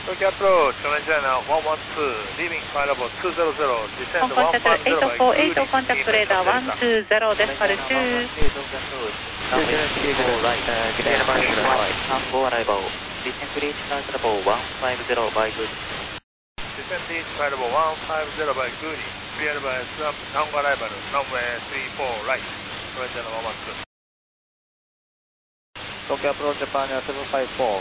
Tokyo approach, China 112, leaving flight level 200, descend コンタクト 150 by 848コンタクトレーダー120デシカル2 clear by flight, Tango arrival, descend reach flight level 150 by good. Descend reach flight level 150 by good, clear by Tango arrival, runway 34 right, China 112. Tokyo approach Japan 754,